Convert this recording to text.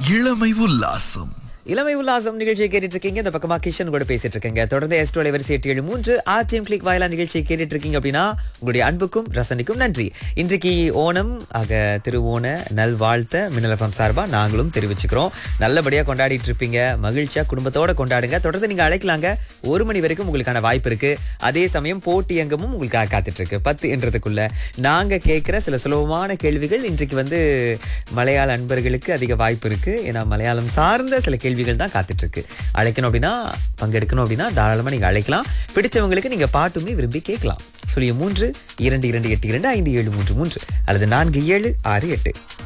இளமை உல்லாசம். இளமை உல்லாசம் நிகழ்ச்சியை கேட்டுட்டு இருக்கீங்க. இந்த பக்கமா கிஷன் கூட பேசிட்டு இருக்கீங்க. தொடர்ந்து S2 அலைவரிசை 873 RTM கிளிக் வாயிலா நிகழ்ச்சியை கேட்டுட்டு இருக்கீங்க அப்படின்னா உங்களுடைய அன்புக்கும் ரசனைக்கும் நன்றி. இன்றைக்கு ஓணம் ஆக திருவோண நல்வாழ்த்த மின்னல் FM சார்பா நாங்களும் தெரிவிச்சுக்கிறோம். நல்லபடியா கொண்டாடிட்டு இருப்பீங்க. மகிழ்ச்சியா குடும்பத்தோட கொண்டாடுங்க. தொடர்ந்து நீங்க அழைக்கலாங்க. 1 மணி வரைக்கும் உங்களுக்கான வாய்ப்பு இருக்கு. அதே சமயம் போட்டி அங்கமும் உங்களுக்காக காத்துட்டு இருக்கு. 10 என்றதுக்குள்ள நாங்க கேட்கிற சில சுலபமான கேள்விகள் இன்றைக்கு மலையாள அன்பர்களுக்கு அதிக வாய்ப்பு இருக்கு. ஏன்னா மலையாளம் சார்ந்த சில கேள்விகள் தான் காத்துட்டு இருக்கு. அழைக்கணும் அப்படின்னா, பங்கெடுக்கணும் அப்படின்னா தாராளமா நீங்க அழைக்கலாம். பிடிச்சவங்களுக்கு நீங்க பாட்டுமே விரும்பி கேட்கலாம். 03 2282 5733 அல்லது 4768.